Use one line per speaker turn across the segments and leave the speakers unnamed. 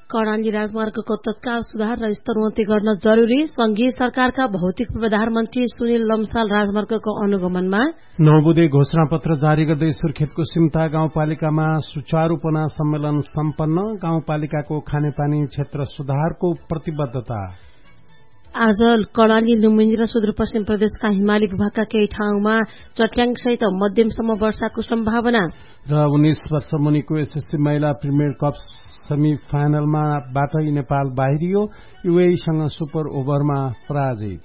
कर्णाली राजमार्गको तत्काल सुधार र स्तरोन्नति गर्न जरूरी। संघीय सरकारका भौतिक पूर्वाधार मन्त्री सुनिल लम्साल राजमार्गको अनुगमनमा।
9 बुधे घोषणापत्र जारी गर्दै सुर्खेतको सिमता गाउँपालिकामा सुचारूपना सम्मेलन सम्पन्न। गाउँपालिकाको खानेपानी क्षेत्र सुधारको प्रतिबद्धता।
आज कर्णाली लुम्बिनी र सुदूरपश्चिम प्रदेशका हिमाली भूभागका केही ठाउँमा चट्याङसहित मध्यमसम्म वर्षाको सम्भावना।
र 19 वर्ष मुनिको एसएससी महिला प्रिमियर कप सेमी फाइनलमा बाटै नेपाल बाहिरियो। युएईसँग सुपर ओभरमा पराजित।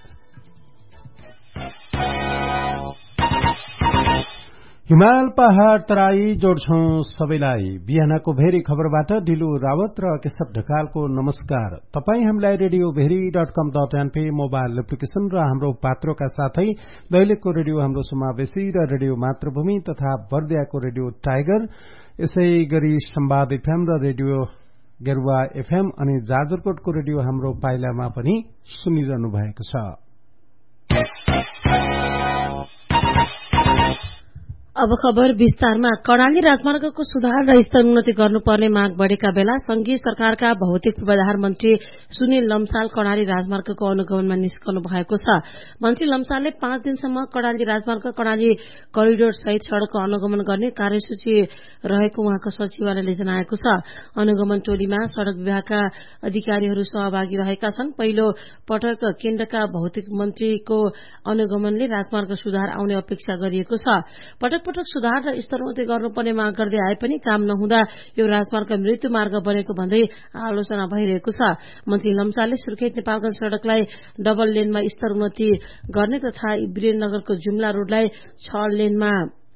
हिमाल पहाड़ तराई जोड्छौं सबैलाई। बिहानको भेरी खबरबाट ढिलु रावत र केशव ढकालको नमस्कार। तपाई हामीलाई radioveri.com.np मोबाइल एप्लिकेशन र हाम्रो पात्रोका साथै दैलेखको रेडियो हाम्रो समावेशी र रेडियो मातृभूमि तथा बर्दियाको रेडियो टाइगर, यसै गरी संवाद एफएम र रेडियो गेरुवा एफएम अनि जाजरकोटको रेडियो हाम्रो पाइलामा पनि सुनिरहनु भएको छ।
अब खबर विस्तारमा। कर्णाली राजमार्गको सुधार र स्तरोन्नति गर्नुपर्ने माग बढ़ेका बेला संघीय सरकारका भौतिक पूर्वाधार मन्त्री सुनिल लम्साल कर्णाली राजमार्गको अनुगमनमा निस्कनु भएको छ। मन्त्री लम्सालले 5 दिनसम्म कर्णाली राजमार्ग कर्णाली करिडोर सहित सड़कको अनुगमन गर्ने कार्यसूची रहेको उहाँको सचिवालयले जनाएको छ। अनुगमन टोलीमा सड़क विभागका अधिकारीहरू सहभागी रहेका छन्। पहिलो पटक केन्द्रका भौतिक मन्त्रीको अनुगमनले राजमार्ग सुधार आउने अपेक्षा गरिएको छ। पटक सुधार र स्तरोन्नति गर्नुपर्ने माग गर्दै आए पनि काम नहुँदा यो राजमार्ग मृत्यु मार्ग बनेको भन्दै आलोचना भइरहेको छ। मन्त्री लम्सालले सुर्खेत नेपालगंज सड़कलाई डबल लेनमा स्तरोन्नति गर्ने तथा वीरेन्द्रनगरको जुम्ला रोडलाई 6 लेनमा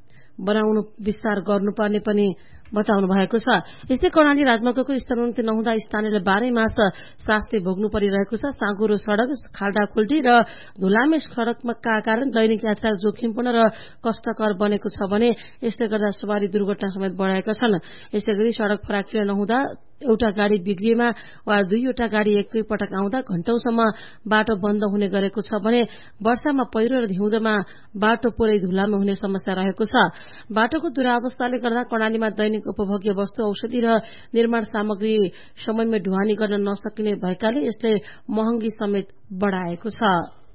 बनाउनु विस्तार गर्नुपर्ने पनि बताउनु भएको छ। यस्तै कर्णाली राजमार्गको स्तरोन्नति नहुँदा स्थानीयले 12 मास शास्ति भोग्नु परिरहेको छ। साँगुरो सड़क, खाल्डाखुल्टी र धुलामे सड़कका कारण दैनिक यात्रा जोखिमपूर्ण र कष्टकर बनेको छ भने यसले गर्दा सवारी दुर्घटना समेत बढ़ाएका छन्। यसैगरी सड़क फराकिलो नहुँदा एउटा गाड़ी बिग्रिएमा वा 2वटा गाड़ी एकै पटक आउँदा घण्टौंसम्म बाटो बन्द हुने गरेको छ भने वर्षामा पहिरो र हिउँदमा बाटो पुरै धुलामे हुने समस्या रहेको छ। बाटोको दुरावस्थाले गर्दा कर्णालीमा दैनिक उपभोग्य वस्तु, औषधि र निर्माण सामग्री समयमै ढुवानी गर्न नसकिने भएकाले यसले महँगी समेत बढ़ाएको छ।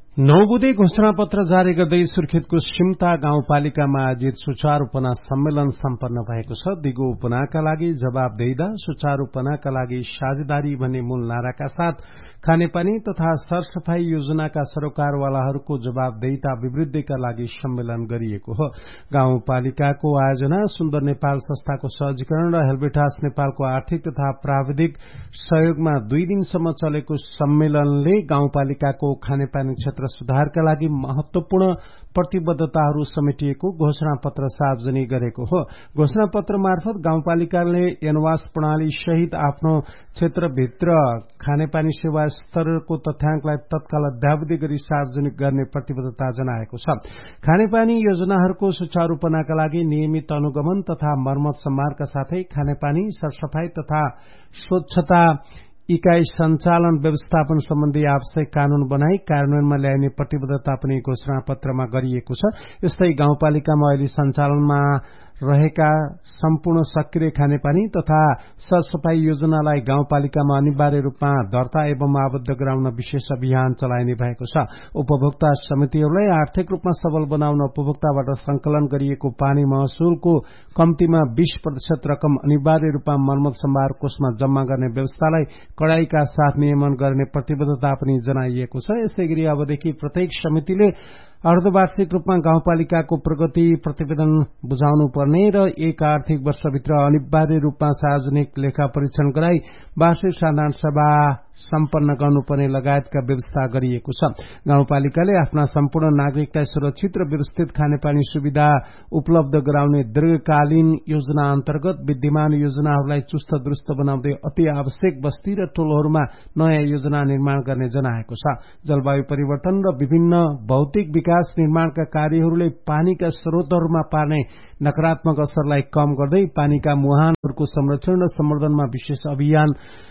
9 बुधे घोषणापत्र जारी गर्दै सुर्खेतको सिमता गाउँपालिकामा आयोजित सुचारूपना सम्मेलन सम्पन्न भएको छ। दिगो उपनाका लागि जवाबदेहिता, सुचारूपनाका लागि साझेदारी भन्ने मूल नाराका साथ खानेपानी तथा सरसफाई योजनाका सरोकारवालाहरूको जवाबदेहिता अभिवृद्धिका लागि सम्मेलन गरिएको हो। गाउँपालिकाको आयोजना सुन्दर नेपाल संस्थाको सहजीकरण र हेल्बेटास नेपालको आर्थिक तथा प्राविधिक सहयोगमा 2 दिनसम्म चलेको सम्मेलनले गाउँपालिकाको खानेपानी क्षेत्र सुधारका लागि महत्वपूर्ण प्रतिबद्धताहरू समेटिएको घोषणापत्र सार्वजनिक गरेको हो। घोषणापत्र मार्फत गाउँपालिकाले एनवास प्रणाली सहित आफ्नो क्षेत्रभित्र खानेपानी सेवा स्तरको तथ्याङ्कलाई तत्काल अद्यावधि गरी सार्वजनिक गर्ने प्रतिबद्धता जनाएको छ। खानेपानी योजनाहरूको सुचारूपनाका लागि नियमित अनुगमन तथा मर्मत सम्हारका साथै खानेपानी, सरसफाई तथा स्वच्छता इकाई सञ्चालन व्यवस्थापन सम्बन्धी आवश्यक कानून बनाई कार्यान्वयनमा ल्याइने प्रतिबद्धता पनि घोषणापत्रमा गरिएको छ। यस्तै गाउँपालिकामा अहिले सञ्चालनमा रहेका सम्पूर्ण सक्रिय खानेपानी तथा सरसफाई योजनालाई गाउँपालिकामा अनिवार्य रूपमा दर्ता एवं आबद्ध गराउन विशेष अभियान चलाइने भएको छ। उपभोक्ता समितिहरूलाई आर्थिक रूपमा सबल बनाउन उपभोक्ताबाट संकलन गरिएको पानी महसुलको कम्तीमा 20% रकम अनिवार्य रूपमा मर्मत सम्भार कोषमा जम्मा गर्ने व्यवस्थालाई कडाईका साथ नियमन गर्ने प्रतिबद्धता पनि जनाइएको छ। यसैगरी अबदेखि प्रत्येक समितिले अर्धवार्षिक रूपमा गाउँपालिकाको प्रगति प्रतिवेदन बुझाउनु पर्ने र एक आर्थिक वर्षभित्र अनिवार्य रूपमा सार्वजनिक लेखा परीक्षण गराई वार्षिक साधारण सभा सम्पन्न गर्नुपर्ने लगायतका व्यवस्था गरिएको छ। गाउँपालिकाले आफ्ना सम्पूर्ण नागरिकलाई सुरक्षित र व्यवस्थित खानेपानी सुविधा उपलब्ध गराउने दीर्घकालीन योजना अन्तर्गत विद्यमान योजनाहरूलाई चुस्त दुरुस्त बनाउँदै अति आवश्यक बस्ती र टोलहरूमा नयाँ योजना निर्माण गर्ने जनाएको छ। जलवायु परिवर्तन र विभिन्न भौतिक विकास निर्माणका कार्यहरूले पानीका स्रोतहरूमा पार्ने नकारात्मक असरलाई कम गर्दै पानीका मुहानहरूको संरक्षण र सम्वर्धनमा विशेष अभियान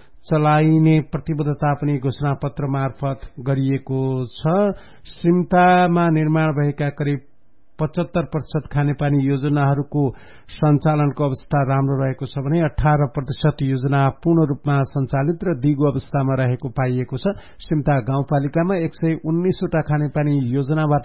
चलाइने प्रतिबद्धता पनि घोषणापत्र मार्फत गरिएको छ। सिमतामा निर्माण भएका करिब 75% खानेपानी योजनाहरूको सञ्चालनको अवस्था राम्रो रहेको छ भने 18% योजना पूर्ण रूपमा सञ्चालित र दिगो अवस्थामा रहेको पाइएको छ। सिमता गाउँपालिकामा 119 वटा खानेपानी योजनाबाट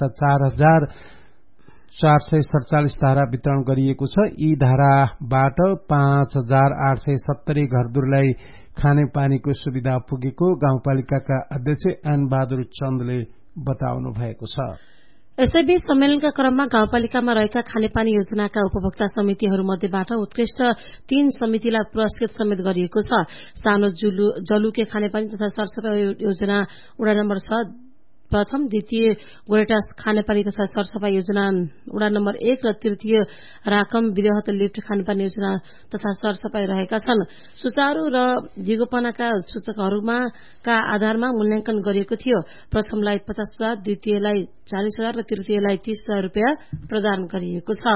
4,447 धारा वितरण गरिएको छ। यी धाराबाट 5,870 घरधुरीलाई खानेपानीको सुविधा पुगेको गाउँपालिकाका अध्यक्ष एन बहादुर चन्दले बताउनु भएको छ।
यसैबीच सम्मेलनका क्रममा गाउँपालिकामा रहेका खानेपानी योजनाका उपभोक्ता समितिहरूमध्येबाट उत्कृष्ट 3 समितिलाई पुरस्कृत समेत गरिएको छ। सानो जलुके खानेपानी तथा सरसफाई योजना वडा नम्बर 6 प्रथम, द्वितीय गोरेटा खानेपानी तथा सरसफाई योजना वडा नम्बर 1 र तृतीय राकम विरहत लिफ्ट खानेपानी योजना तथा सरसफाई रहेका छन्। सुचारू र दिगोपनाका सूचकहरूमा का आधारमा मूल्याङ्कन गरिएको थियो। प्रथमलाई 50,000, द्वितीयलाई 40,000 र तृतीयलाई 30,000 रुपियाँ प्रदान गरिएको छ।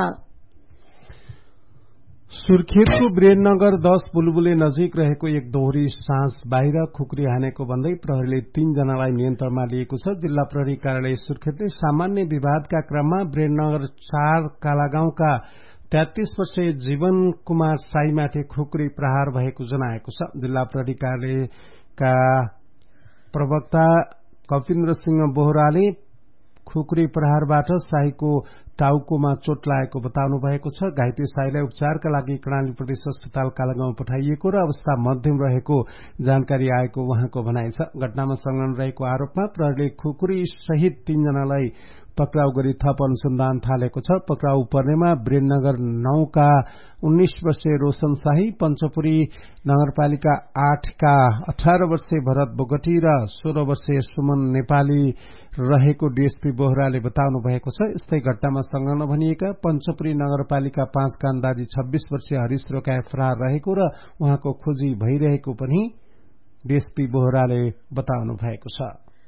सुर्खेतको वीरेन्द्रनगर 10 बुलबुले नजिक रहेको एक दोहोरी साँझ बाहिर खुकुरी हानेको भन्दै प्रहरीले 3 जनालाई नियन्त्रणमा लिएको छ। जिल्ला प्रहरी कार्यालय सुर्खेतले सामान्य विवादका क्रममा वीरेन्द्रनगर 4 कालागाउँका 33 वर्षीय जीवन कुमार साईमाथि खुकुरी प्रहार भएको जनाएको छ। जिल्ला प्रहरी कार्यालयका प्रवक्ता कपिन्द्र सिंह बोहराले खुकुरी प्रहारबाट साईको टाउकोमा चोट लागेको बताउनु भएको छ। घाइते साईलाई उपचारका लागि कर्णाली प्रदेश अस्पताल कालागाउँ पठाइएको र अवस्था मध्यम रहेको जानकारी आएको उहाँको भनाइ छ। घटनामा संलग्न रहेको आरोपमा प्रहरीले खुकुरी सहित 3 जनालाई पक्राउ गरी थप अनुसन्धान थालेको छ। पक्राउ पर्नेमा वीरेन्द्रनगर 9 का 19 वर्षीय रोशन शाही, पञ्चपुरी नगरपालिका 8 का 18 वर्षीय भरत बोगटी र 16 वर्षीय सुमन नेपाली रहेको डीएसपी बोहराले बताउनु भएको छ। यस्तै घटनामा संलग्न भनिएका पञ्चपुरी नगरपालिका 5 का अन्दाजी 26 वर्षीय हरिश रोकाए फरार रहेको र उहाँको खोजी भइरहेको पनि डीएसपी बोहराले बताउनु भएको छ।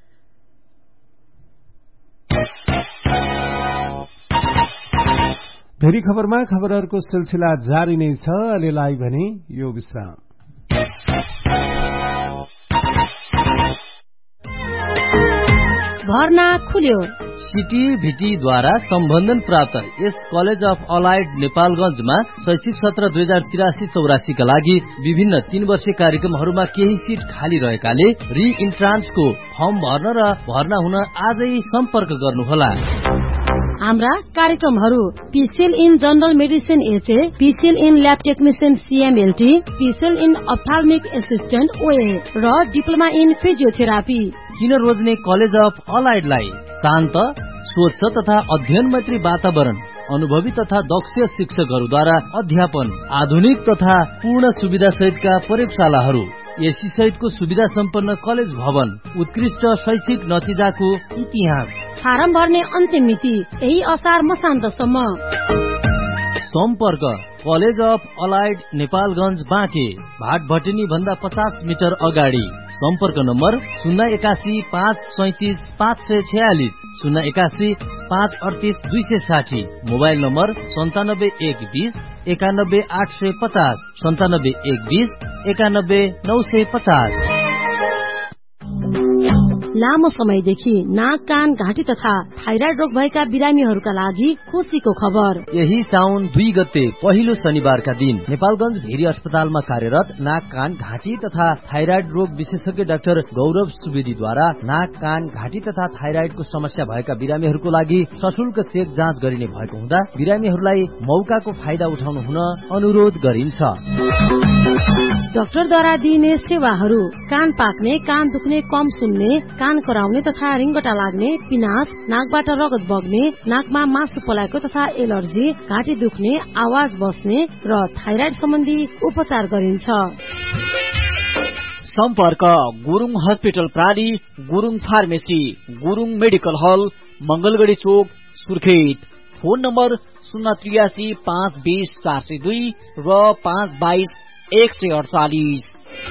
भेरी खबरमा खबरहरूको सिलसिला जारी नै छ। अहिलेलाई भने यो विश्राम।
भर्ना खुल्यो।
सीटीभीटीद्वारा सम्बन्धन प्राप्त यस कलेज अफ अलाइड नेपालगंजमा शैक्षिक सत्र 2083-84 का लागि विभिन्न 3 वर्षीय कार्यक्रमहरूमा केही सीट खाली रहेकाले रि इन्ट्रान्सको फर्म भर्न र भर्ना हुन आजै सम्पर्क गर्नुहोला।
हाम्रा कार्यक्रमहरू PCL in general medicine HA, PCL in lab technician सीएमएलटी, PCL in अप्थाल्मिक assistant ओए र डिप्लोमा इन फिजियोथेरापी।
किन रोज्ने कलेज अफ अलाइडलाई शान्त, स्वच्छ तथा अध्ययन मैत्री वातावरण, अनुभवी तथा दक्ष शिक्षकहरूद्वारा अध्यापन, आधुनिक तथा पूर्ण सुविधा सहितका प्रयोगशालाहरू, एसी सहितको सुविधा सम्पन्न कलेज भवन, उत्कृष्ट शैक्षिक नतिजाको इतिहास।
फारम भर्ने अन्तिम मिति यही असार मसान्तसम्म।
सम्पर्क college of allied Nepalganj Banke, भाट भटिनी भन्दा 50 मिटर अगाडि। सम्पर्क नम्बर 081 537 546, 081 538 260। Mobile number 97 120 91 850, 97 120 91 950।
लामो समयदेखि नाक, कान, घाँटी तथा थाइराइड रोग भएका बिरामीहरूका लागि खुसीको खबर।
यही साउन 2 गते पहिलो शनिबारका दिन नेपालगंज भेरी अस्पतालमा कार्यरत नाक, कान, घाँटी तथा थाइराइड रोग विशेषज्ञ डाक्टर गौरव सुवेदीद्वारा नाक, कान, घाँटी तथा थाइराइडको समस्या भएका बिरामीहरूको लागि सशुल्क चेक जाँच गरिने भएको हुँदा बिरामीहरूलाई मौकाको फाइदा उठाउनु हुन अनुरोध गरिन्छ।
डाक्टरद्वारा दिइने सेवाहरू: कान पाक्ने, कान दुख्ने, कम सुन्ने, कान कराउने तथा रिङ्गटा लाग्ने, पिनास, नाकबाट रगत बग्ने, नाकमा मासु पलाएको तथा एलर्जी, घाँटी दुख्ने, आवाज बस्ने र थाइराइड सम्बन्धी उपचार गरिन्छ।
सम्पर्क Gurung hospital प्राली, Gurung pharmacy, Gurung medical हल, मंगलगढी चोक, सुर्खेत। फोन नम्बर 083 520 402 र 522 148।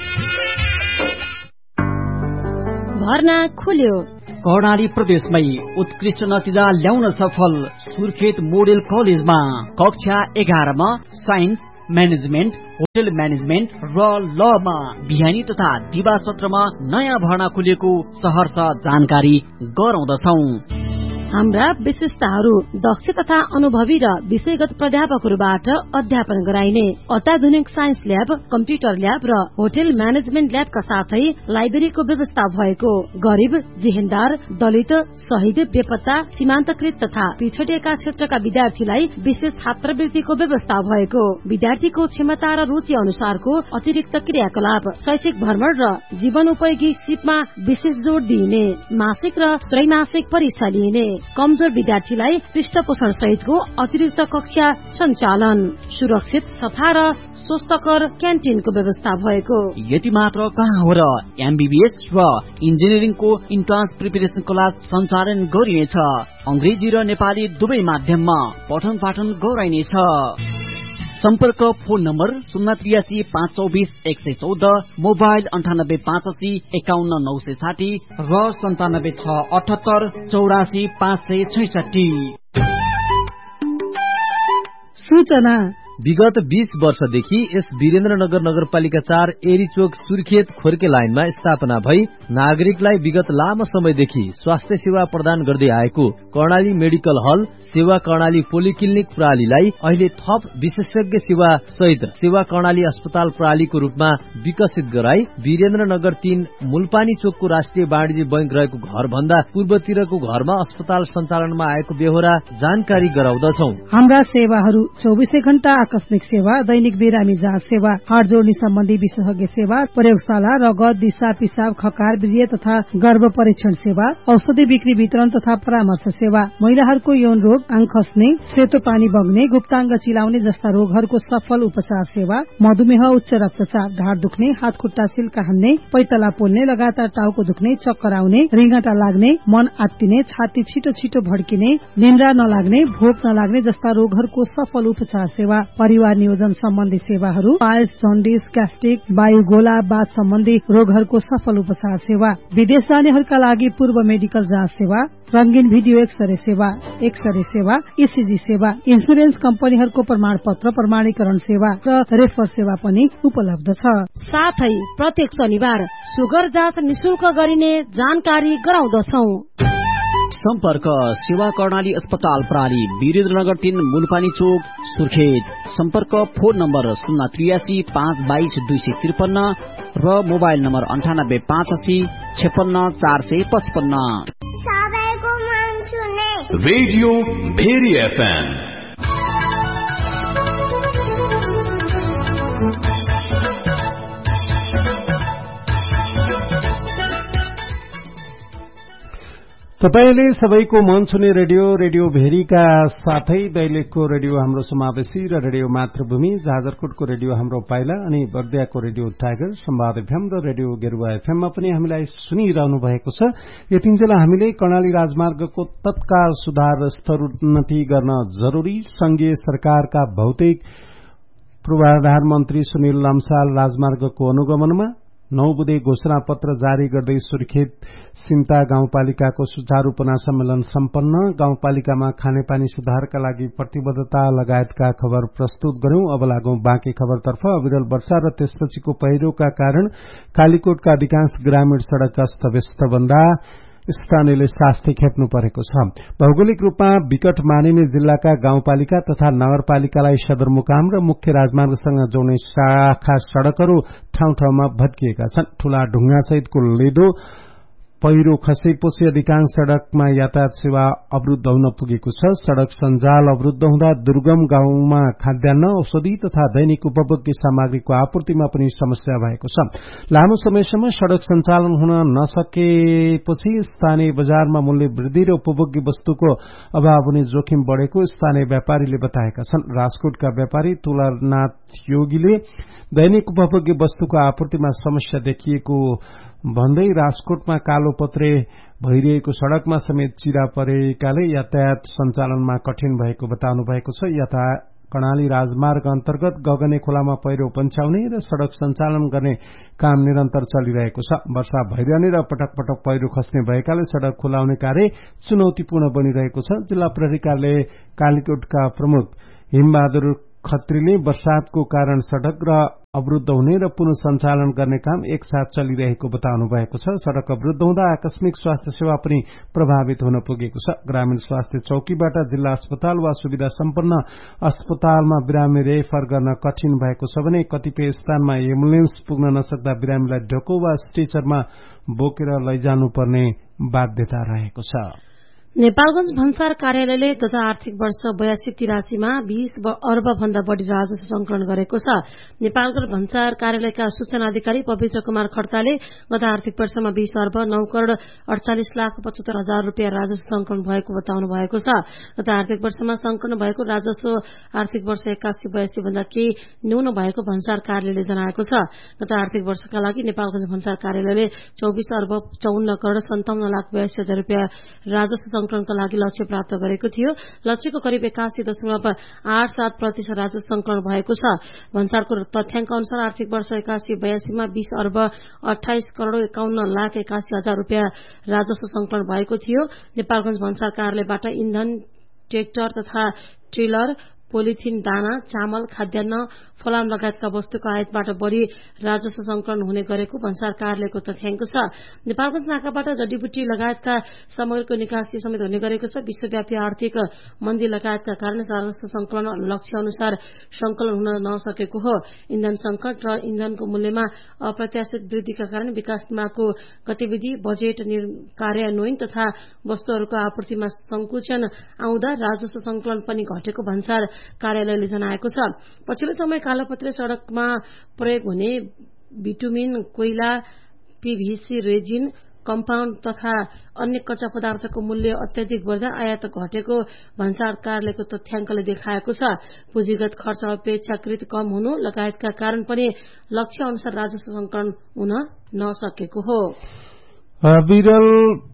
भर्ना खुल्यो।
कर्णाली प्रदेशमै उत्कृष्ट नतिजा ल्याउन सफल सुर्खेत मोडेल कलेजमा कक्षा 11 मा साइन्स, म्यानेजमेन्ट, होटल म्यानेजमेन्ट र लमा बिहानी तथा दिवा सत्रमा नयाँ भर्ना खुलेको सहर्ष जानकारी गराउँदछौ।
हाम्रा विशेषताहरू दक्ष तथा अनुभवी र विषयगत प्राध्यापकहरूबाट अध्यापन गराइने अत्याधुनिक साइन्स ल्याब, कम्प्युटर ल्याब र होटल म्यानेजमेन्ट ल्याबका साथै लाइब्रेरीको व्यवस्था भएको, गरीब, जेहेन्दार, दलित, शहीद, बेपत्ता, सीमान्तकृत तथा पिछडिएका क्षेत्रका विद्यार्थीलाई विशेष छात्रवृत्तिको व्यवस्था भएको, विद्यार्थीको क्षमता र रुचि अनुसारको अतिरिक्त क्रियाकलाप, शैक्षिक भ्रमण र जीवनोपयोगी सिपमा विशेष जोड़ दिइने, मासिक र त्रैमासिक परीक्षा लिइने, कमजोर विद्यार्थीलाई पृष्ठपोषण सहितको अतिरिक्त कक्षा सञ्चालन, सुरक्षित, सफा र स्वस्थकर क्यान्टिनको व्यवस्था भएको।
यति मात्र कहाँ हो र एमबीबीएस र इन्जिनियरिङको इन्ट्रान्स प्रिपरेसन क्लास सञ्चालन गरिनेछ। अंग्रेजी र नेपाली दुवै माध्यममा पठन पाठन गराइनेछ। सम्पर्क फोन नम्बर 083 524 114, मोबाइल 98 85 51 960 र 97 678 84 566।
सूचना
विगत 20 वर्षदेखि यस वीरेन्द्रनगर नगरपालिका 4 एरीचोक सुर्खेत खोर्के लाइनमा स्थापना भई नागरिकलाई विगत लामो समयदेखि स्वास्थ्य सेवा प्रदान गर्दै आएको कर्णाली मेडिकल हल सेवा कर्णाली पोलिक्लिनिक प्रणालीलाई अहिले थप विशेषज्ञ सेवा सहित सेवा कर्णाली अस्पताल प्रणालीको रूपमा विकसित गराई वीरेन्द्रनगर 3 मूलपानी चोकको राष्ट्रिय वाणिज्य बैंक रहेको घर भन्दा पूर्वतिरको घरमा अस्पताल सञ्चालनमा आएको बेहोरा जानकारी गराउँदछौं।
हाम्रा सेवाहरू 24 घण्टा आकस्मिक सेवा, दैनिक बिरामी जाँच सेवा, हाड जोड्ने सम्बन्धी विशेषज्ञ सेवा, प्रयोगशाला, रगत, दिशा, पिसाब, खकार, वीर्य तथा गर्भ परीक्षण सेवा, औषधि बिक्री वितरण तथा परामर्श सेवा, महिलाहरूको यौन रोग, आङ खस्ने, सेतो पानी बग्ने, गुप्ताङ्ग चिलाउने जस्ता रोगहरूको सफल उपचार सेवा, मधुमेह, उच्च रक्तचाप, ढाड दुख्ने, हात खुट्टा सिल्का हान्ने, पैतला पोल्ने, लगातार टाउको दुख्ने, चक्कर आउने, रिङ्गटा लाग्ने, मन आत्तिने, छाती छिटो छिटो भड्किने, निन्द्रा नलाग्ने, भोक नलाग्ने जस्ता रोगहरूको सफल उपचार सेवा, परिवार नियोजन सम्बन्धी सेवाहरू, पाइल्स, जन्डिस, ग्यास्ट्रिक, वायुगोला, बाथ सम्बन्धी रोगहरूको सफल उपचार सेवा, विदेश जानेहरूका लागि पूर्व मेडिकल जाँच सेवा, रंगीन भिडियो एक्सरे सेवा, ईसीजी सेवा, इन्सुरेन्स कम्पनीहरूको प्रमाण पत्र प्रमाणीकरण सेवा र रेफर सेवा पनि उपलब्ध छ।
साथै प्रत्येक शनिबार सुगर जाँच निशुल्क गरिने जानकारी गराउँदछौ।
सम्पर्क सेवा कर्णाली अस्पताल प्रणाली वीरेन्द्रनगर 3 मूलपानी चोक सुर्खेत। सम्पर्क फोन नम्बर 083 522 253 र मोबाइल नम्बर 98 85 56 455।
सबैको मन सुने
रेडियो भेरी एफएम।
तपाईले सबैको मन छुने रेडियो भेरीका साथै दैलेखको रेडियो हाम्रो समावेशी र रेडियो मातृभूमि, जाजरकोटको रेडियो हाम्रो पाइला अनि बर्दियाको रेडियो टाइगर, संवाद एफएम र रेडियो गेरुवा एफएममा पनि हामीलाई सुनिरहनु भएको छ। यतिन्जेल हामीले कर्णाली राजमार्गको तत्काल सुधार स्तरोन्नति गर्न जरूरी संघीय सरकारका भौतिक पूर्वाधार मन्त्री सुनिल लम्साल राजमार्गको अनुगमनमा 9 बुधे घोषणा पत्र जारी गर्दै सुर्खेत सिन्ता गाउँपालिकाको सुचारूपना सम्मेलन सम्पन्न, गाउँपालिकामा खानेपानी सुधारका लागि प्रतिबद्धता लगायतका खबर प्रस्तुत गर्यौं। अब लागौं बाँकी खबरतर्फ। अविरल वर्षा र त्यसपछिको पहिरोका कारण कालीकोटका अधिकांश ग्रामीण सड़क अस्तव्यस्त बन्दा स्थानीयले शास्ति खेप्नु परेको छ। भौगोलिक रूपमा विकट मानिने जिल्लाका गाउँपालिका तथा नगरपालिकालाई सदरमुकाम र मुख्य राजमार्गसँग जोड्ने शाखा सड़कहरू ठाउँ ठाउँमा भत्किएका छन्। ठूला ढुङ्गा सहितको लेदो पहिरो खसेपछि अधिकांश सड़कमा यातायात सेवा अवरुद्ध हुन पुगेको छ। सड़क सञ्जाल अवरुद्ध हुँदा दुर्गम गाउँमा खाद्यान्न, औषधि तथा दैनिक उपभोग्य सामग्रीको आपूर्तिमा पनि समस्या भएको छ। लामो समयसम्म सड़क सञ्चालन हुन नसकेपछि स्थानीय बजारमा मूल्य वृद्धि र उपभोग्य वस्तुको अभाव हुने जोखिम बढ़ेको स्थानीय व्यापारीले बताएका छन्। राजकोटका व्यापारी तुलनाथ योगीले दैनिक उपभोग्य वस्तुको आपूर्तिमा समस्या देखिएको भन्दै राजकोटमा कालो पत्रे भइरहेको सड़कमा समेत चिरा परेकाले यातायात सञ्चालनमा कठिन भएको बताउनु भएको छ। कर्णाली राजमार्ग अन्तर्गत गगने खोलामा पहिरो पन्छाउने र सड़क सञ्चालन गर्ने काम निरन्तर चलिरहेको छ। वर्षा भइरहने र पटक पटक पहिरो खस्ने भएकाले सड़क खुलाउने कार्य चुनौतीपूर्ण बनिरहेको छ। जिल्ला प्रहरी कार्यालय कालीकोटका प्रमुख हिमबहादुर खत्रीले वर्षातको कारण सड़क र अवरुद्ध हुने र पुनः सञ्चालन गर्ने काम एकसाथ चलिरहेको बताउनु भएको छ। सड़क अवरुद्ध हुँदा आकस्मिक स्वास्थ्य सेवा पनि प्रभावित हुन पुगेको छ। ग्रामीण स्वास्थ्य चौकीबाट जिल्ला अस्पताल वा सुविधा सम्पन्न अस्पतालमा बिरामी रेफर गर्न कठिन भएको छ भने कतिपय स्थानमा एम्बुलेन्स पुग्न नसक्दा बिरामीलाई ढोको वा स्ट्रेचरमा बोकेर लैजानुपर्ने बाध्यता रहेको छ।
नेपालगंज भन्सार कार्यालयले गत आर्थिक वर्ष 82-83 मा 20 अर्ब भन्दा बढ़ी राजस्व संकलन गरेको छ। नेपालगंज भन्सार कार्यालयका सूचना अधिकारी पवित्र कुमार खड्काले गत आर्थिक वर्षमा 20 अर्ब 9 करोड़ 48,75,000 रूपियाँ राजस्व संकलन भएको बताउनु भएको छ। गत आर्थिक वर्षमा संकलन भएको राजस्व आर्थिक वर्ष 81-82 भन्दा केही न्यून भएको भन्सार कार्यालयले जनाएको छ। गत आर्थिक वर्षका लागि नेपालगंज भन्सार कार्यालयले 24 अर्ब 54 करोड़ 57,82,000 रूपियाँ राजस्व संकलनका लागि लक्ष्य प्राप्त गरेको थियो। लक्ष्यको करिब 81.87% राजस्व संकलन भएको छ। भन्सारको तथ्याङ्क अनुसार आर्थिक वर्ष 81-82 मा 20 अर्ब 28 करोड़ 51,81,000 रूपियाँ राजस्व संकलन भएको थियो। नेपालगंज भन्सार कार्यालयबाट इन्धन, ट्रेक्टर तथा ट्रेलर, पोलिथिन, दाना, चामल, खाद्यान्न, फलाम लगायतका वस्तुको आयातबाट बढ़ी राजस्व संकलन हुने गरेको भन्सार कार्यालयको तथ्याङ्क छ। नेपालगंज नाकाबाट जडीबुटी लगायतका सामग्रीको निकासी समेत हुने गरेको छ। विश्वव्यापी आर्थिक मन्दी लगायतका कारण राजस्व संकलन लक्ष्य अनुसार संकलन हुन नसकेको हो। इन्धन संकट र इन्धनको मूल्यमा अप्रत्याशित वृद्धिका कारण विकासमाको गतिविधि, बजेट कार्यान्वयन तथा वस्तुहरूको आपूर्तिमा संकुचन आउँदा राजस्व संकलन पनि घटेको भन्सार कार्यालयले जनाएको छ। पछिल्लो समय कालोपत्रे सड़कमा प्रयोग हुने बिटुमिन, कोइला, पीभीसी रेजिन, कम्पाउन्ड तथा अन्य कच्चा पदार्थको मूल्य अत्याधिक बढ्दा आयात घटेको भन्सार कार्यालयको तथ्याङ्कले देखाएको छ। पुँजीगत खर्च अपेक्षाकृत कम हुनु लगायतका कारण पनि लक्ष्य अनुसार राजस्व संकलन हुन नसकेको हो।
विरल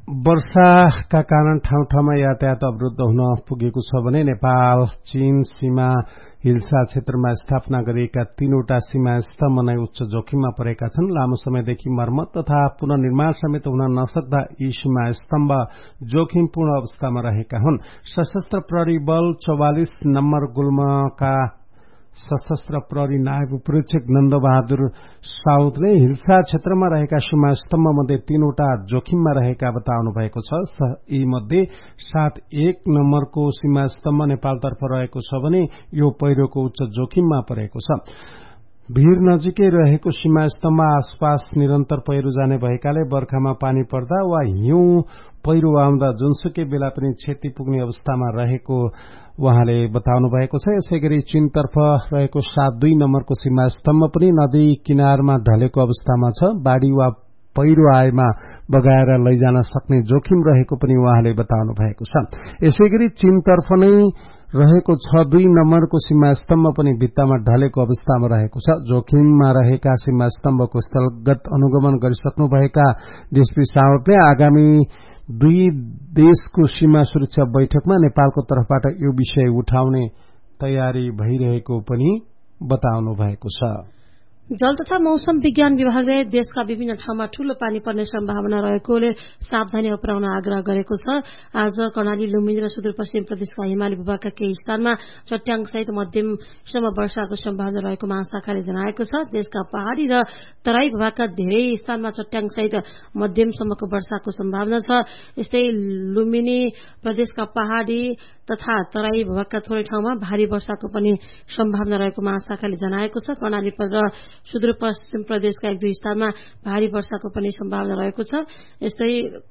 वर्षाका कारण ठाउँ ठाउँमा यातायात अवरुद्ध हुन पुगेको छ भने नेपाल चीन सीमा हिल्सा क्षेत्रमा स्थापना गरिएका 3वटा सीमा स्तम्भ नै उच्च जोखिममा परेका छन्। लामो समयदेखि मर्मत तथा पुनर्निर्माण समेत हुन नसक्दा यी सीमा स्तम्भ जोखिमपूर्ण अवस्थामा रहेका हुन्। सशस्त्र प्रहरी बल 44 नम्बर गुल्मका सशस्त्र प्रहरी नायब उपरीक्षक नन्दबहादुर साउदले हिल्सा क्षेत्रमा रहेका सीमा स्तम्भ मध्ये 3वटा जोखिममा रहेका बताउनु भएको छ। यी मध्ये 7-1 नम्बरको सीमा स्तम्भ नेपालतर्फ रहेको छ भने यो पहिरोको उच्च जोखिममा परेको छ। भीर नजिकै रहेको सीमा स्तम्भ आसपास निरन्तर पहिरो जाने भएकाले बर्खामा पानी पर्दा वा हिउँ पहिरो आउँदा जुनसुकै बेला पनि क्षति पुग्ने अवस्थामा रहेको उहाँले बताउनु भएको छ। यसैगरी चीनतर्फ रहेको 7-2 नम्बरको सीमा स्तम्भ पनि नदी किनारमा ढलेको अवस्थामा छ। बाढ़ी वा पहिरो आएमा बगाएर लैजान सक्ने जोखिम रहेको पनि उहाँले बताउनु भएको छ। यसैगरी चीनतर्फ नै रहेको 6-2 नम्बरको सीमा स्तम्भ पनि भित्तामा ढलेको अवस्थामा रहेको छ। जोखिममा रहेका सीमा स्तम्भको स्थलगत अनुगमन गरिसक्नुभएका डीएसपी साउदले आगामी 2 देशको सीमा सुरक्षा बैठकमा नेपालको तर्फबाट यो विषय उठाउने तयारी भइरहेको पनि बताउनु भएको छ।
जल तथा मौसम विज्ञान विभागले देशका विभिन्न ठाउँमा ठूलो पानी पर्ने सम्भावना रहेकोले सावधानी अपनाउन आग्रह गरेको छ। आज कर्णाली, लुम्बिनी र सुदूरपश्चिम प्रदेशका हिमाली भूभागका केही स्थानमा चट्याङसहित मध्यमसम्म वर्षाको सम्भावना रहेको महाशाखाले जनाएको छ। देशका पहाड़ी र तराई भूभागका धेरै स्थानमा चट्याङसहित मध्यमसम्मको वर्षाको सम्भावना छ। यस्तै लुम्बिनी प्रदेशका पहाड़ी तथा तराई भूभागका थोरै ठाउँमा भारी वर्षाको पनि सम्भावना रहेको महाशाखाले जनाएको छ। कर्णाली र सुदूरपश्चिम प्रदेशका 1-2 स्थानमा भारी वर्षाको पनि सम्भावना रहेको छ। यस्तै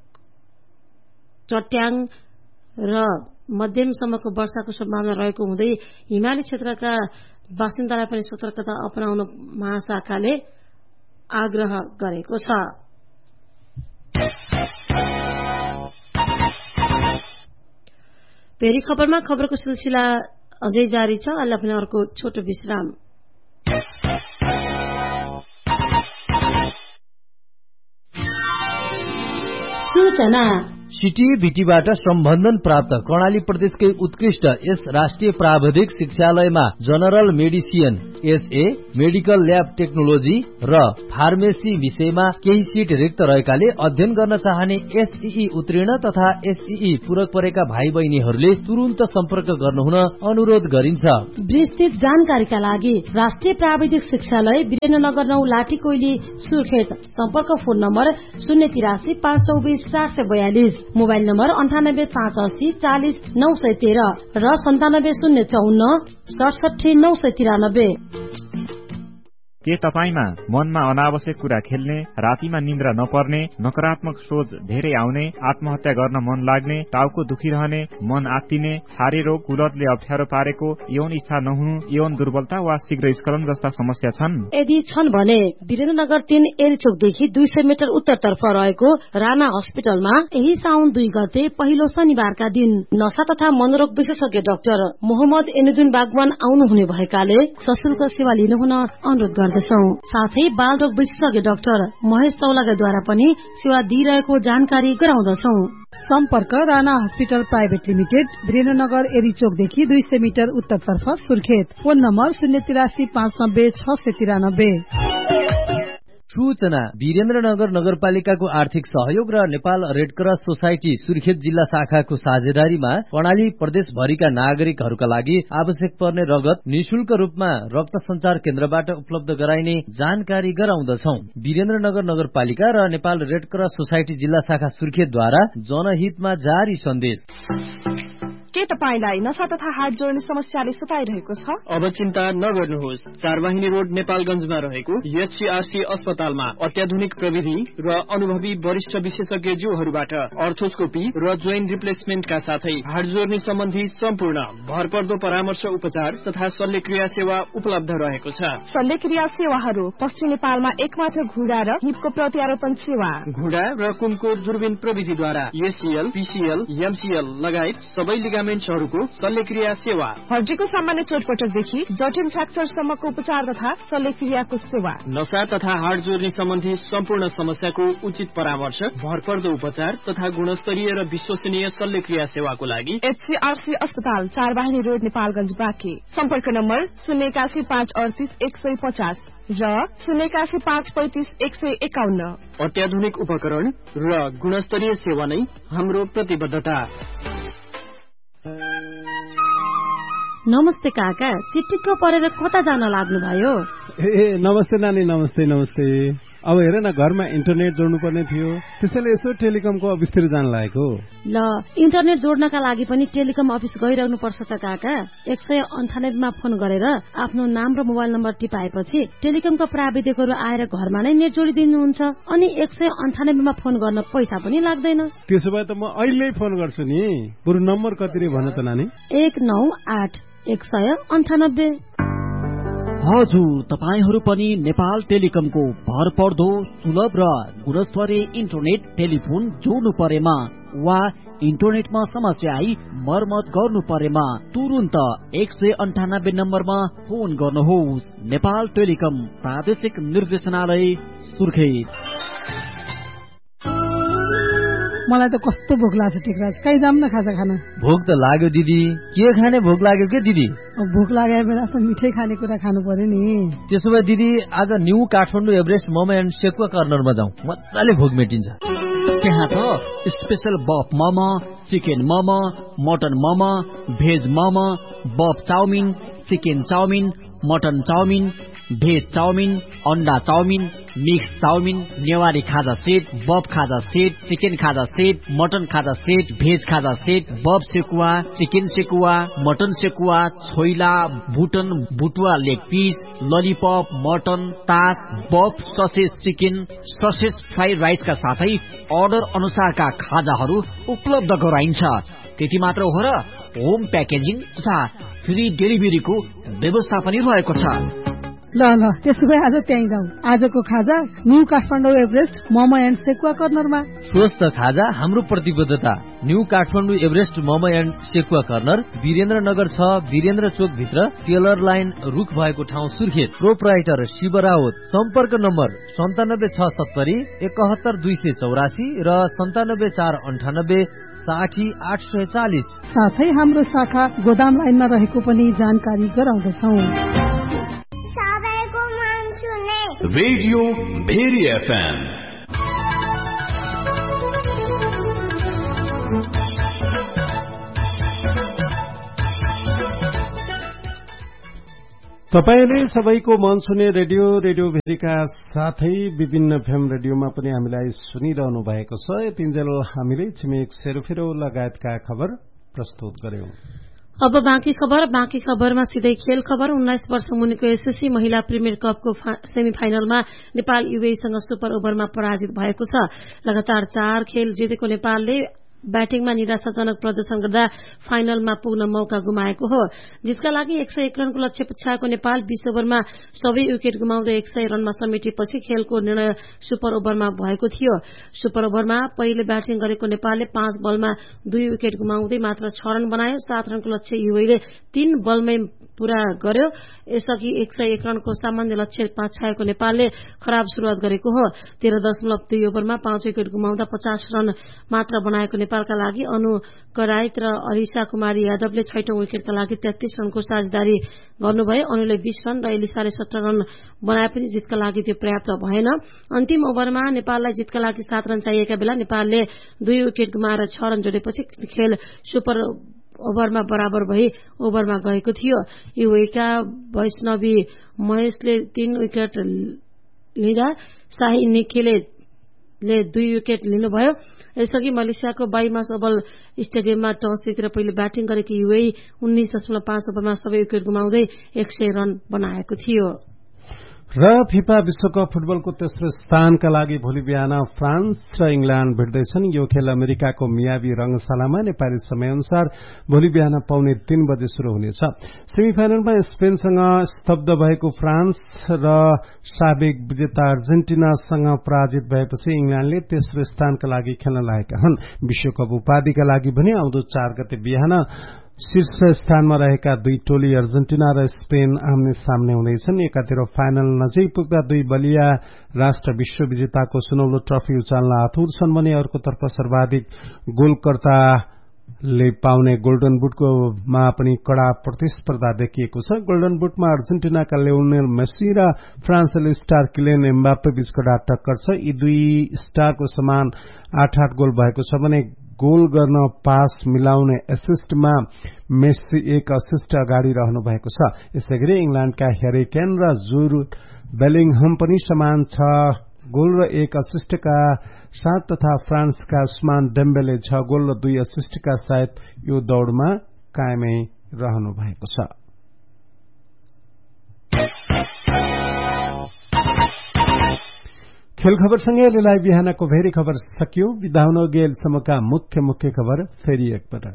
चट्याङ र मध्यमसम्मको वर्षाको सम्भावना रहेको हुँदै हिमाली क्षेत्रका बासिन्दालाई पनि सतर्कता अपनाउन महाशाखाले आग्रह गरेको छ। फेरि खबरमा खबरको सिलसिला अझै जारी छ। अहिले पनि अर्को छोटो विश्राम। सूचना
सिटिएभिटीबाट सम्बन्धन प्राप्त कर्णाली प्रदेशकै उत्कृष्ट यस राष्ट्रिय प्राविधिक शिक्षालयमा general medicine HA, medical lab technology र फार्मेसी विषयमा केही सिट रिक्त रहेकाले अध्ययन गर्न चाहने एसईई उत्तीर्ण तथा एसईई पूरक परेका भाइ बहिनीहरूले तुरुन्त सम्पर्क गर्नुहुन अनुरोध गरिन्छ।
विस्तृत जानकारीका लागि राष्ट्रिय प्राविधिक शिक्षालय वीरेन्द्रनगर 9 लाठी कोइली सुर्खेत। सम्पर्क फोन नम्बर 083 524 442, मोबाइल नम्बर 98 580 40 913 र 97 054 67 993।
के तपाईमा मनमा अनावश्यक कुरा खेल्ने, रातिमा निन्द्रा नपर्ने, नकारात्मक सोच धेरै आउने, आत्महत्या गर्न मन लाग्ने, टाउको दुखिरहने, मन आत्तिने, छारे रोग, कुलतले अप्ठ्यारो पारेको, यौन इच्छा नहुनु, यौन दुर्बलता वा शीघ्र स्खलन जस्ता समस्या छन्?
यदि छन् भने वीरेन्द्रनगर 3 एरीचोकदेखि 200 मिटर उत्तरतर्फ रहेको राणा अस्पतालमा यही साउन 2 गते पहिलो शनिबारका दिन नशा तथा मनोरोग विशेषज्ञ डाक्टर मोहम्मद एनुद्दिन बागवान आउनुहुने भएकाले सशुल्क सेवा लिनुहुन अनुरोध गर्दछौं। साथै बाल रोग विशेषज्ञ डाक्टर महेश चौलागाद्वारा पनि सेवा दिइरहेको जानकारी गराउँदछौं।
सम्पर्क Rana hospital private limited, Birendranagar एरीचोकदेखि 200 metre उत्तरतर्फ सुर्खेत। Phone number 083 590 693।
सूचना वीरेन्द्रनगर नगरपालिकाको आर्थिक सहयोग र नेपाल रेडक्रस सोसाइटी सुर्खेत जिल्ला शाखाको साझेदारीमा कर्णाली प्रदेशभरिका नागरिकहरूका लागि आवश्यक पर्ने रगत निशुल्क रूपमा रक्त संचार केन्द्रबाट उपलब्ध गराइने जानकारी गराउँदछौं। वीरेन्द्रनगर नगरपालिका र नेपाल रेडक्रस सोसाइटी जिल्ला शाखा सुर्खेतद्वारा जनहितमा जारी सन्देश।
के तपाईलाई नशा तथा हार्ट जोड्ने समस्याले सताइरहेको छ?
अब चिन्ता नगर्नुहोस्। 4 वाहिनी रोड नेपालगञ्जमा रहेको एचसीआरसी अस्पतालमा अत्याधुनिक प्रविधि र अनुभवी वरिष्ठ विशेषज्ञज्यूहरूबाट अर्थोस्कोपी र जोइन्ट रिप्लेसमेन्टका साथै हार्ट जोड्ने सम्बन्धी सम्पूर्ण भरपर्दो परामर्श उपचार तथा शल्यक्रिया सेवा उपलब्ध रहेको छ।
शल्यक्रिया सेवाहरू पश्चिम नेपालमा एकमात्र घुँडा र हिपको प्रत्यारोपण सेवा,
घुँडा र कुमको दूरबीन प्रविधिद्वारा एसीएल, पीसीएल, एमसीएल लगायत सबै लिगामेन्ट्सहरूको शल्यक्रिया सेवा,
हड्डीको सामान्य चोटपटकदेखि जटिल फ्र्याक्चरसम्मको उपचार तथा शल्यक्रियाको सेवा,
नशा तथा हार्ट जोड्ने सम्बन्धी सम्पूर्ण समस्याको उचित परामर्श, भरपर्दो उपचार तथा गुणस्तरीय र विश्वसनीय शल्यक्रिया सेवाको लागि
एचसीआरसी अस्पताल 4 वाहिनी रोड नेपालगञ्ज बाँके। सम्पर्क नम्बर 081 538 150 र 081 535 151।
अत्याधुनिक उपकरण र गुणस्तरीय सेवा नै हाम्रो प्रतिबद्धता।
नमस्ते काका, चिटिक्क परेर कता जान लाग्नु भयो?
नमस्ते नानी, नमस्ते। अब हेर न, घरमा इन्टरनेट जोड्नु पर्ने थियो, त्यसैले यसो टेलिकमको अफिसतिर जान लागेको।
ल, इन्टरनेट जोड्नका लागि पनि टेलिकम अफिस गइरहनु पर्छ त काका। 198 मा फोन गरेर आफ्नो नाम र मोबाइल नम्बर टिपाएपछि टेलिकमका प्राविधिकहरू आएर घरमा नै नेट जोडिदिनुहुन्छ। अनि 198 मा फोन गर्न पैसा पनि लाग्दैन।
त्यसो भए त म अहिले फोन गर्छु नि। बरु नम्बर कति रे भन त नानी?
198 198।
हजुर, तपाईहरू पनि नेपाल टेलिकमको भरपर्दो सुलभ र गुणस्तरीय इन्टरनेट टेलिफोन जोड्नु परेमा वा इन्टरनेटमा समस्या आई मर्मत गर्नु परेमा तुरुन्त 198 नम्बरमा फोन गर्नुहोस्। नेपाल टेलिकम प्रादेशिक निर्देशनालय सुर्खेत।
मलाई त कस्तो भोक लाग्छ टिकराज, कहीँ जाम न खाजा खान।
भोक त लाग्यो दिदी, के खाने भोक लाग्यो के दिदी?
भोक लागेको बेला मिठै खाने कुरा खानु पर्यो नि।
त्यसो भए दिदी आज new Kathmandu Everest momo and sekuwa कर्नरमा जाउँ, मजाले भोक मेटिन्छ।
त्यहाँ त स्पेशल बफ momo, chicken momo, mutton momo, veg momo, बफ chowmein, chicken chowmein, mutton chowmein, veg chowmein, अन्डा चाउमिन, मिक्स चाउमिन, नेवारी खाजा सेट, बफ खाजा सेट, चिकन खाजा सेट, मटन खाजा सेट, भेज खाजा सेट, बफ सेकुवा, चिकन सेकुवा, मटन सेकुवा, छोइला, भुटन बुटुवा लेग पिस, ललिपप, मटन, तास, बफ ससेज चिकन, ससेज फ्राइड राइसका साथै order अनुसारका खाजाहरू उपलब्ध गराइन्छ। त्यति मात्र हो र होम प्याकेजिङ तथा फ्री डेलिभरीको व्यवस्था पनि रहेको छ।
ल त्यसो भए आज त्यहीँ जाउँ। आजको खाजा new Kathmandu Everest momo and sekuwa कर्नरमा।
स्वस्थ खाजा हाम्रो प्रतिबद्धता। New Kathmandu Everest momo and sekuwa corner Birendranagar 6 Birendra चोक भित्र टेलर लाइन रुख भएको ठाउँ सुर्खेत। प्रोप्राइटर शिव रावत। सम्पर्क नम्बर 97670 71284 र 97498 60840।
साथै हाम्रो शाखा गोदाम लाइनमा रहेको पनि जानकारी गराउँदछौँ।
सबैको मन सुने
रेडियो भेरी एफएम।
तपाईले सबैको मन सुने रेडियो भेरीका साथै विभिन्न एफएम रेडियोमा पनि हामीलाई सुनिरहनु भएको छ। यतिन्जेल हामीले छिमेक सेरोफेरो लगायतका खबर प्रस्तुत गर्यौं।
अब बाँकी खबरमा सिधै खेल खबर। 19 वर्ष मुनिको एसएससी महिला प्रिमियर कपको सेमी फाइनलमा नेपाल युएईसँग सुपर ओभरमा पराजित भएको छ। लगातार 4 खेल जितेको नेपालले ब्याटिङमा निराशाजनक प्रदर्शन गर्दा फाइनलमा पुग्न मौका गुमाएको हो। जितका लागि 101 रनको लक्ष्य पछ्याएको नेपाल 20 ओभरमा सबै विकेट गुमाउँदै 100 रनमा समेटेपछि खेलको निर्णय सुपर ओभरमा भएको थियो। सुपर ओभरमा पहिले ब्याटिङ गरेको नेपालले 5 बलमा 2 विकेट गुमाउँदै मात्र 6 रन बनायो। 7 रनको लक्ष्य युएईले 3 बलमै पूरा गर्यो। यसअघि 101 रनको सामान्य लक्ष्य पछ्याएको नेपालले खराब शुरूआत गरेको हो। 13.2 ओभरमा 5 विकेट गुमाउँदा 50 रन मात्र बनाएको नेपालका लागि अनु कराइत र अरिसा कुमारी यादवले 6औं विकेटका लागि 33 रनको साझेदारी गर्नुभयो। अनुले 20 रन र एलिसाले 17 रन बनाए पनि जितका लागि त्यो पर्याप्त भएन। अन्तिम ओभरमा नेपाललाई जितका लागि 7 रन चाहिएका बेला नेपालले 2 विकेट गुमाएर 6 रन जोडेपछि खेल सुपर ओभरमा बराबर भई ओभरमा गएको थियो। युएईका वैष्णवी महेशले 3 विकेट लिँदा शाही निखेले 2 विकेट लिनुभयो। यसअघि मलेसियाको बाइमास ओभल स्टेडियममा टस जितेर पहिले ब्याटिङ गरेको युएई 19.5 ओभरमा सबै विकेट गुमाउँदै 100 रन बनाएको थियो।
र फिफा विश्वकप फुटबलको तेस्रो स्थानका लागि भोलि बिहान फ्रान्स र इंग्ल्याण्ड भिड्दैछन्। यो खेल अमेरिकाको मियामी रंगशालामा नेपाली समयअनुसार भोलि बिहान 2:45 बजे शुरू हुनेछ। सेमिफाइनलमा स्पेनसँग स्तब्ध भएको फ्रान्स र साबिक विजेता अर्जेन्टिनासँग पराजित भएपछि इंग्ल्याण्डले तेस्रो स्थानका लागि खेल्न लागेका हुन्। विश्वकप उपाधिका लागि भने आउँदो 4 गते बिहान शीर्ष स्थानमा रहेका 2 टोली अर्जेन्टिना र स्पेन आम्ने सामने हुनेछन्। एकातिर फाइनल नजिक पुग्दा 2 बलिया राष्ट्र विश्व विजेताको सुनौलो ट्रफी उचाल्न आतुर छन् भने अर्कोतर्फ सर्वाधिक गोलकर्ताले पाउने गोल्डन बुटमा पनि कड़ा प्रतिस्पर्धा देखिएको छ। गोल्डन बुटमा अर्जेन्टिनाका लियोनेल मेसी र फ्रान्सेली स्टार किलियन एम्बाप्पे बीच कड़ा टक्कर छ। यी 2 स्टारको समान 8-8 गोल भएको छ भने गोल गर्न पास मिलाउने एसिस्टमा मेसी 1 असिस्ट अगाडि रहनु भएको छ। यसैगरी इंग्ल्याण्डका ह्यारी केन र जुड बेलिङहम पनि समान 6 गोल र 1 असिस्टका साथ तथा फ्रान्सका उस्मान डेम्बेले 6 गोल र 2 असिस्टका साथ यो दौड़मा कायमै रहनु भएको छ। खेल खबरसँगै अहिलेलाई बिहानको भेरी खबर सकियो। बिदा हुन अघि अहिलेसम्मका मुख्य खबर फेरि एकपटक।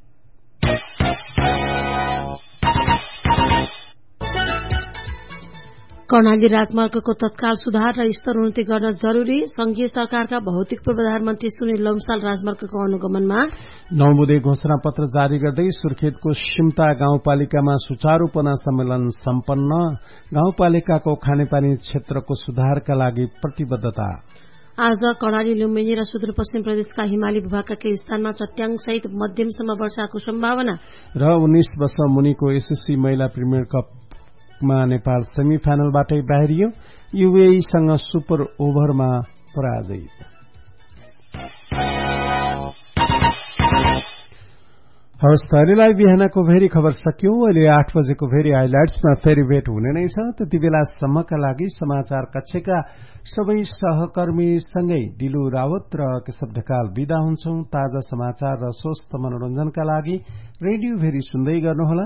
कर्णाली राजमार्गको तत्काल सुधार र स्तरोन्नति गर्न जरूरी। संघीय सरकारका भौतिक पूर्वाधार मन्त्री सुनिल लम्साल राजमार्गको अनुगमनमा
9 बुँदे घोषणा पत्र जारी गर्दै सुर्खेतको सिमता गाउँपालिकामा सुचारूपना सम्मेलन सम्पन्न। गाउँपालिकाको खानेपानी क्षेत्रको सुधारका लागि प्रतिबद्धता।
आज कर्णाली लुम्बिनी र सुदूरपश्चिम प्रदेशका हिमाली भूभागका केही स्थानमा चट्याङसहित मध्यमसम्म वर्षाको सम्भावना।
र 19 वर्ष मुनिको एसएससी महिला प्रिमियर कपमा नेपाल सेमी फाइनलबाटै बाहिरियो। युएईसँग सुपर ओभरमा पराजित। हवस् त अहिलेलाई बिहानको भेरी खबर सक्यौं। अहिले 8 बजेको भेरी हाइलाइट्समा फेरि भेट हुने नै छ। त्यति बेलासम्मका लागि समाचार कक्षका सबै सहकर्मीसँगै दिलु रावत र केशव ढकाल बिदा हुन्छौं। ताजा समाचार र स्वस्थ मनोरञ्जनका लागि रेडियो भेरी सुन्दै गर्नुहोला।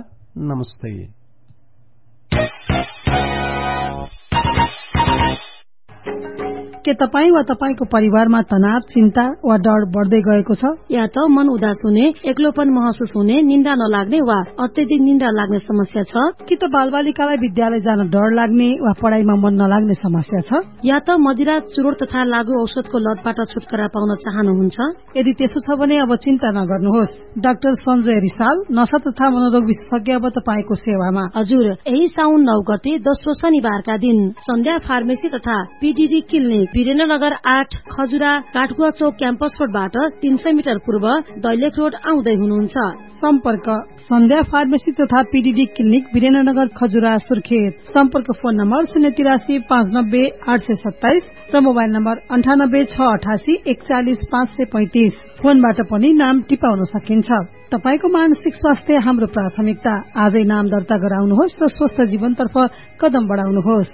नमस्ते।
के तपाईँ वा तपाईंको परिवारमा तनाव, चिन्ता वा डर बढ्दै गएको छ?
या त मन उदास हुने, एक्लोपन महसुस हुने, निन्दा नलाग्ने वा अत्यधिक निन्दा लाग्ने समस्या छ?
कि त बालबालिकालाई विद्यालय जान डर लाग्ने वा पढाइमा मन नलाग्ने समस्या छ?
या त मदिरा, चुरोट तथा लागू औषधको लतबाट छुटकारा पाउन चाहनुहुन्छ?
यदि त्यसो छ भने अब चिन्ता नगर्नुहोस्। डाक्टर सञ्जय रिसाल, नशा तथा मनोरोग विशेषज्ञ अब तपाईको सेवामा।
हजुर, यही साउन 9 गते दोस्रो शनिबारका दिन सन्ध्या फार्मेसी तथा पीडीडी क्लिनिक वीरेन्द्रनगर 8 खजुरा काठगुवा चौक क्याम्पस रोडबाट 300 मिटर पूर्व दैलेख रोड आउँदै हुनुहुन्छ।
सम्पर्क सन्ध्या फार्मेसी तथा पीडीडी क्लिनिक वीरेन्द्रनगर खजुरा सुर्खेत। सम्पर्क फोन नम्बर 083 590 827 र मोबाइल नम्बर 98 688 41 535। फोनबाट पनि नाम टिपाउन सकिन्छ। तपाईको मानसिक स्वास्थ्य हाम्रो प्राथमिकता। आजै नाम दर्ता गराउनुहोस् र स्वस्थ जीवनतर्फ कदम बढाउनुहोस्।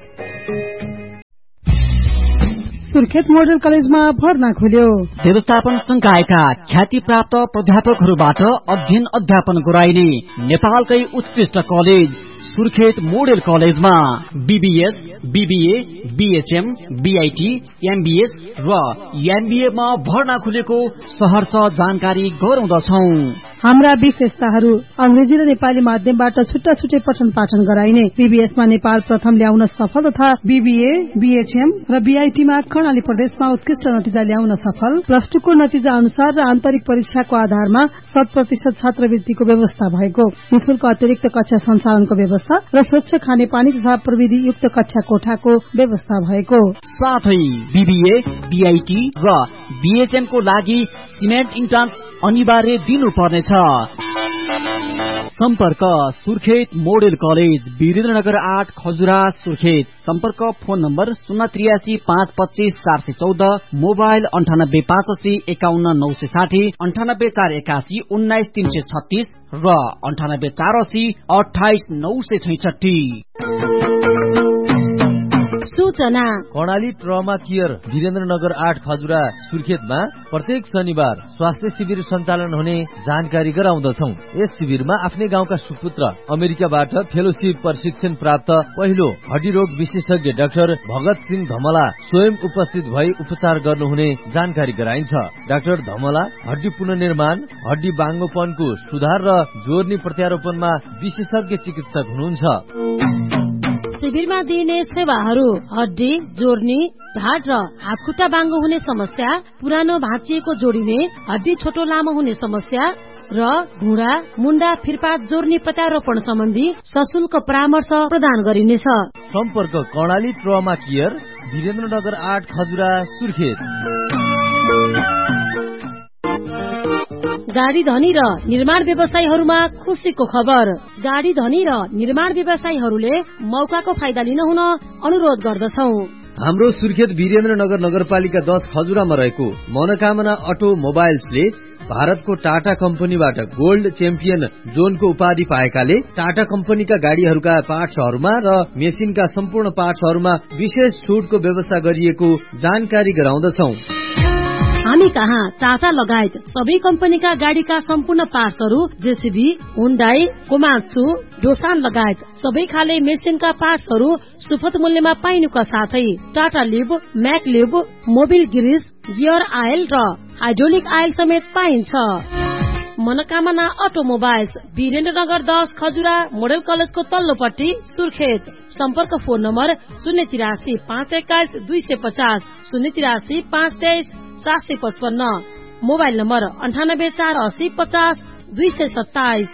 सुर्खेत मोडल कलेजमा भर्ना खुल्यो।
व्यवस्थापन संकायका ख्याति प्राप्त प्राध्यापकहरूबाट अध्ययन अध्यापन गराइने नेपालकै उत्कृष्ट कलेज सुर्खेत मोडल कलेजमा BBS, BBA, BHM, BIT, MBS र एमबीए मा भर्ना खुलेको सहर्ष जानकारी गराउँदछौं।
हाम्रा विशेषताहरू अंग्रेजी र नेपाली माध्यमबाट छुट्टा छुट्टै पठन पाठन गराइने, बीबीएसमा नेपाल प्रथम ल्याउन सफल तथा बीबीए, बीएचएम र बीआईटीमा कर्णाली प्रदेशमा उत्कृष्ट नतिजा ल्याउन सफल, प्लस 2 को नतिजा अनुसार र आन्तरिक परीक्षाको आधारमा 100% छात्रवृत्तिको व्यवस्था भएको, निशुल्क अतिरिक्त कक्षा सञ्चालनको व्यवस्था र स्वच्छ खानेपानी तथा प्रविधि युक्त कक्षा कोठाको व्यवस्था भएको
साथै बीबीए, बीआईटी र बीएचएम को लागि सिमेन्ट इन्ट्रान्स अनिवार्य दिनुपर्नेछ। सम्पर्क सुर्खेत मोडेल कलेज वीरेन्द्रनगर 8 खजुरा सुर्खेत। सम्पर्क फोन नम्बर 083 525 414, मोबाइल 98 580 51 960, 98 481 19 336 र 98 480 28 966।
सूचना
कर्णाली ट्रमा केयर वीरेन्द्रनगर 8 खजुरा सुर्खेतमा प्रत्येक शनिबार स्वास्थ्य शिविर सञ्चालन हुने जानकारी गराउँदछौं। यस शिविरमा आफ्नै गाउँका सुपुत्र अमेरिकाबाट फेलोशिप प्रशिक्षण प्राप्त पहिलो हड्डी रोग विशेषज्ञ डाक्टर भगत सिंह धमला स्वयं उपस्थित भई उपचार गर्नुहुने जानकारी गराइन्छ। डाक्टर धमला हड्डी पुनर्निर्माण, हड्डी बाङ्गोपनको सुधार र जोर्नी प्रत्यारोपणमा विशेषज्ञ चिकित्सक हुनुहुन्छ।
शिविरमा दिइने सेवाहरू हड्डी जोड्ने, ढाड र हातखुट्टा बाङ्गो हुने समस्या, पुरानो भाँचिएको जोडिने, हड्डी छोटो लामो हुने समस्या र घुँडा, मुण्डा, फिरपात जोड्ने प्रत्यारोपण सम्बन्धी सशुल्क परामर्श प्रदान गरिनेछ।
सम्पर्क कर्णाली ट्रमा केयर वीरेन्द्रनगर 8 खजुरा सुर्खेत।
गाडी धनी र निर्माण व्यवसायीहरूमा खुसीको खबर। गाडी धनी र निर्माण व्यवसायीहरूले मौकाको फाइदा लिन हुन अनुरोध गर्दछौ।
हाम्रो सुर्खेत वीरेन्द्रनगर नगरपालिका 10 खजुरामा रहेको मनोकामना अटो मोबाइल्सले भारतको टाटा कम्पनीबाट गोल्ड च्याम्पियन जोनको उपाधि पाएकाले टाटा कम्पनीका गाडीहरूका पार्ट्सहरूमा र मेसिनका सम्पूर्ण पार्ट्सहरूमा विशेष छुटको व्यवस्था गरिएको जानकारी गराउँदछौ।
हामी कहाँ टाटा लगायत सबै कम्पनीका गाडीका सम्पूर्ण पार्ट्सहरू जेसीबी, हुन्डाई, कोमात्सु, डोसान लगायत सबै खाले मेसिनका पार्ट्सहरू सुपथ मूल्यमा पाइनुका साथै Tata leave, MAC leave, Mobil गिरिज, gear oil र हाइड्रोलिक आयल समेत पाइन्छ। मनोकामना अटोमोबाइल्स वीरेन्द्रनगर 10 खजुरा मोडल कलेजको तल्लोपट्टि सुर्खेत। सम्पर्क फोन नम्बर 083 521 250, 083 523 755, मोबाइल नम्बर 98 480 50 227।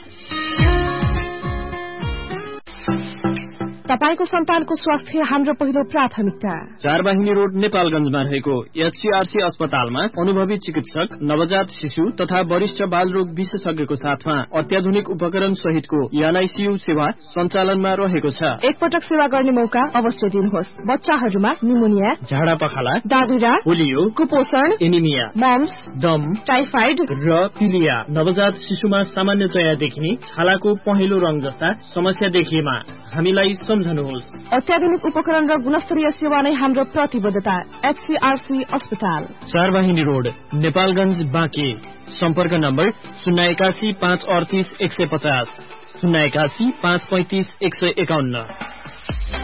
तपाईको सन्तानको स्वास्थ्य हाम्रो पहिलो प्राथमिकता।
चारवाहिनी रोड नेपालगञ्जमा रहेको एचसीआरसी अस्पतालमा अनुभवी चिकित्सक, नवजात शिशु तथा वरिष्ठ बालरोग विशेषज्ञको साथमा अत्याधुनिक उपकरण सहितको एनआईसीयू सेवा सञ्चालनमा रहेको छ।
एकपटक सेवा गर्ने मौका अवश्य दिनुहोस्। बच्चाहरूमा निमोनिया,
झाडा पखाला,
दादुरा,
पोलियो,
कुपोषण,
एनिमिया,
मम्स,
दम,
टाइफाइड
र पिलिया। नवजात शिशुमा सामान्यतया देखिने छालाको पहेँलो रंग जस्ता समस्या देखिएमा हामीलाई सम्झनुहोस्।
अत्याधुनिक उपकरण र गुणस्तरीय सेवा नै हाम्रो प्रतिबद्धता। एचसीआरसी अस्पताल,
चारवाहिनी रोड, नेपालगञ्ज, बाँके। सम्पर्क नम्बर 081 538 150, 081 535 151।